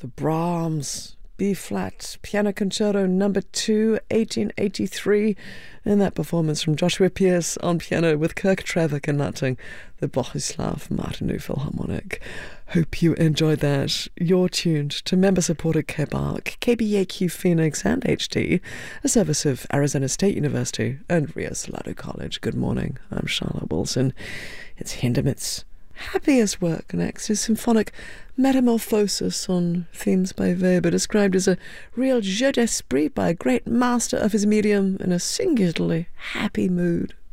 the Brahms B-flat Piano Concerto number 2, 1883, and that performance from Joshua Pierce on piano with Kirk Trevor conducting the Bohuslav Martinu Philharmonic. Hope you enjoyed that. You're tuned to member-supported KBARC, KBAQ Phoenix and HD, a service of Arizona State University and Rio Salado College. Good morning, I'm Charlotte Wilson. It's Hindemith's happiest work next is Symphonic Metamorphosis on themes by Weber, described as a real jeu d'esprit by a great master of his medium in a singularly happy mood.